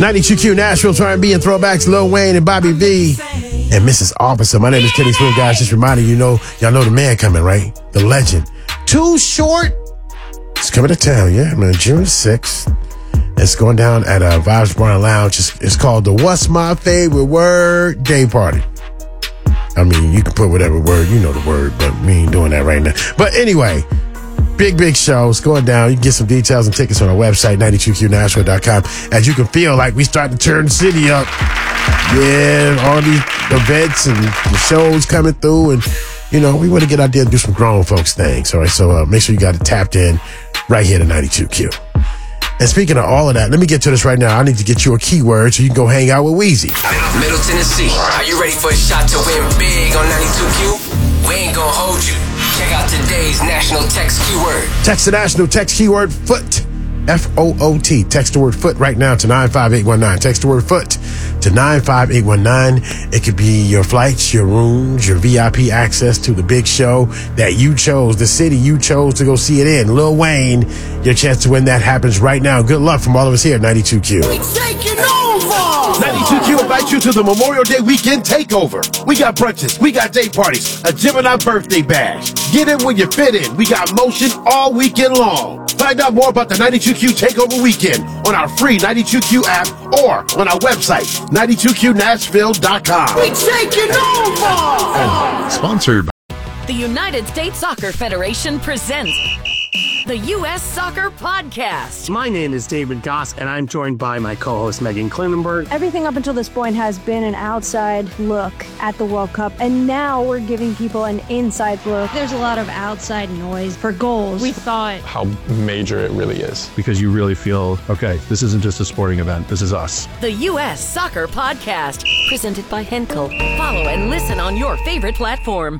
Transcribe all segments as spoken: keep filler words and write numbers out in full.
ninety-two Q Nashville, R and B and throwbacks, Lil Wayne and Bobby V and Missus Officer. My name is Kenny Smith, guys. Just reminding you, know, y'all know the man coming, right? The legend. Too Short. It's coming to town, yeah, man. June sixth. It's going down at uh, Vibes Bar and Lounge. It's, it's called the What's My Favorite Word Day Party. I mean, you can put whatever word, you know the word, but we ain't doing that right now. But anyway, big, big show. It's going down. You can get some details and tickets on our website, ninety-two Q nashville dot com. As you can feel like we starting to turn the city up. Yeah, all these events and the shows coming through. And, you know, we want to get out there and do some grown folks things. All right, so uh, make sure you got it tapped in right here to ninety-two Q. And speaking of all of that, let me get to this right now. I need to get you a keyword so you can go hang out with Weezy. Middle Tennessee, are you ready for a shot to win big on ninety-two Q? We ain't gonna hold you. Check out today's national text keyword. Text the national text keyword foot. F O O T. Text the word foot right now to nine five eight one nine. Text the word foot to nine five eight one nine. It could be your flights, your rooms, your V I P access to the big show that you chose, the city you chose to go see it in. Lil Wayne, your chance to win that happens right now. Good luck from all of us here at ninety-two Q. It's taking over! ninety-two Q invites you to the Memorial Day weekend takeover. We got brunches, we got day parties, a Gemini birthday bash. Get in when you fit in. We got motion all weekend long. Find out more about the ninety-two Q Takeover Weekend on our free ninety-two Q app or on our website, ninety-two Q nashville dot com. It's taking over! Sponsored by the United States Soccer Federation presents the U S Soccer Podcast. My name is David Goss, and I'm joined by my co-host, Megan Klinenberg. Everything up until this point has been an outside look at the World Cup, and now we're giving people an inside look. There's a lot of outside noise for goals. We thought how major it really is. Because you really feel, okay, this isn't just a sporting event, this is us. The U S Soccer Podcast, presented by Henkel. Follow and listen on your favorite platform.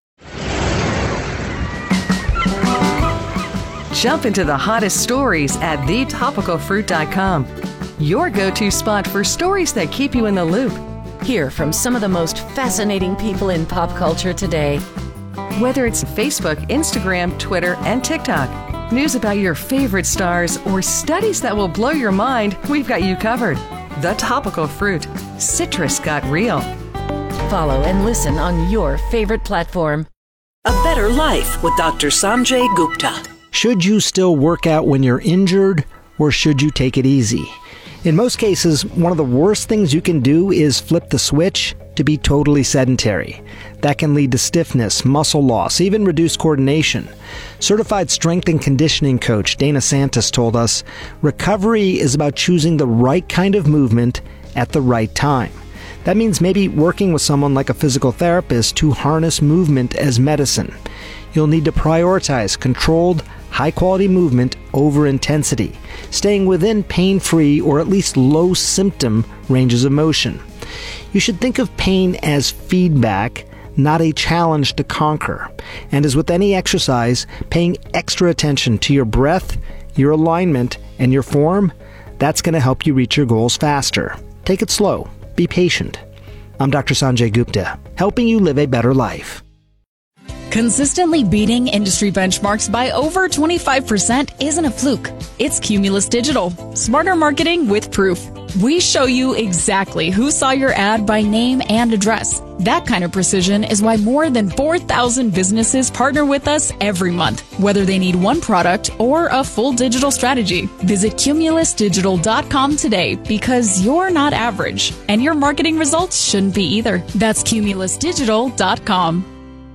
Jump into the hottest stories at the topical fruit dot com. Your go-to spot for stories that keep you in the loop. Hear from some of the most fascinating people in pop culture today. Whether it's Facebook, Instagram, Twitter, and TikTok, news about your favorite stars, or studies that will blow your mind, we've got you covered. The Topical Fruit. Citrus got real. Follow and listen on your favorite platform. A Better Life with Doctor Sanjay Gupta. Should you still work out when you're injured, or should you take it easy? In most cases, one of the worst things you can do is flip the switch to be totally sedentary. That can lead to stiffness, muscle loss, even reduced coordination. Certified strength and conditioning coach Dana Santos told us, recovery is about choosing the right kind of movement at the right time. That means maybe working with someone like a physical therapist to harness movement as medicine. You'll need to prioritize controlled, high-quality movement over intensity, staying within pain-free or at least low-symptom ranges of motion. You should think of pain as feedback, not a challenge to conquer. And as with any exercise, paying extra attention to your breath, your alignment, and your form, that's going to help you reach your goals faster. Take it slow. Be patient. I'm Doctor Sanjay Gupta, helping you live a better life. Consistently beating industry benchmarks by over twenty-five percent isn't a fluke. It's Cumulus Digital. Smarter marketing with proof. We show you exactly who saw your ad by name and address. That kind of precision is why more than four thousand businesses partner with us every month, whether they need one product or a full digital strategy. Visit cumulus digital dot com today, because you're not average, and your marketing results shouldn't be either. That's cumulus digital dot com.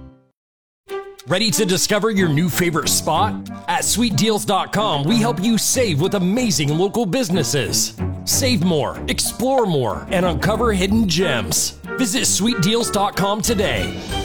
Ready to discover your new favorite spot? At sweet deals dot com, we help you save with amazing local businesses. Save more, explore more, and uncover hidden gems. Visit sweet deals dot com today.